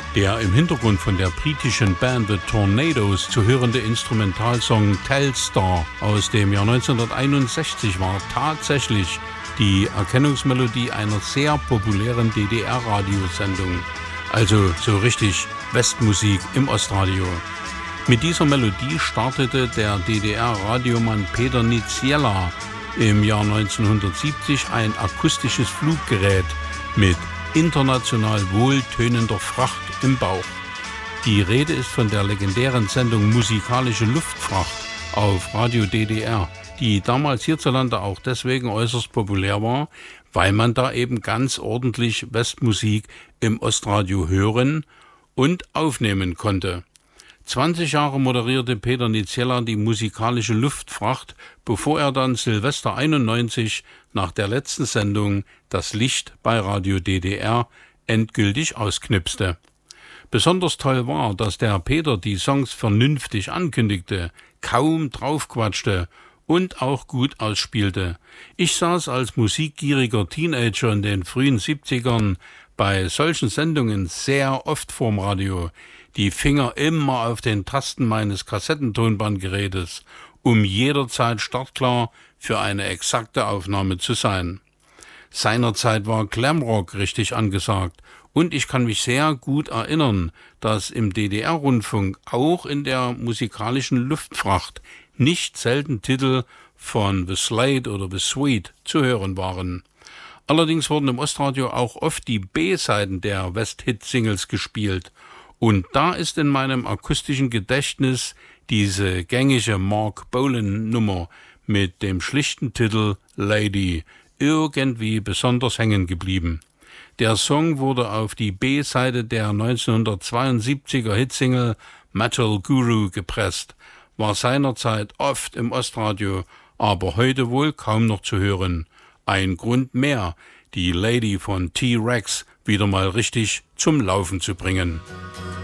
Der im Hintergrund von der britischen Band The Tornadoes zu hörende Instrumentalsong Telstar aus dem Jahr 1961 war tatsächlich die Erkennungsmelodie einer sehr populären DDR-Radiosendung, also so richtig Westmusik im Ostradio. Mit dieser Melodie startete der DDR-Radiomann Peter Niziela im Jahr 1970 ein akustisches Fluggerät mit international wohltönender Fracht im Bauch. Die Rede ist von der legendären Sendung Musikalische Luftfracht auf Radio DDR, die damals hierzulande auch deswegen äußerst populär war, weil man da eben ganz ordentlich Westmusik im Ostradio hören und aufnehmen konnte. 20 Jahre moderierte Peter Niziela die Musikalische Luftfracht, bevor er dann Silvester 91 nach der letzten Sendung das Licht bei Radio DDR endgültig ausknipste. Besonders toll war, dass der Peter die Songs vernünftig ankündigte, kaum draufquatschte und auch gut ausspielte. Ich saß als musikgieriger Teenager in den frühen 70ern bei solchen Sendungen sehr oft vorm Radio, die Finger immer auf den Tasten meines Kassettentonbandgerätes, um jederzeit startklar für eine exakte Aufnahme zu sein. Seinerzeit war Glamrock richtig angesagt und ich kann mich sehr gut erinnern, dass im DDR-Rundfunk auch in der musikalischen Luftfracht nicht selten Titel von The Slade oder The Sweet zu hören waren. Allerdings wurden im Ostradio auch oft die B-Seiten der West-Hit-Singles gespielt. Und da ist in meinem akustischen Gedächtnis diese gängige Mark Bolan-Nummer mit dem schlichten Titel Lady irgendwie besonders hängen geblieben. Der Song wurde auf die B-Seite der 1972er Hitsingle Metal Guru gepresst, war seinerzeit oft im Ostradio, aber heute wohl kaum noch zu hören. Ein Grund mehr, die Lady von T-Rex wieder mal richtig zum Laufen zu bringen.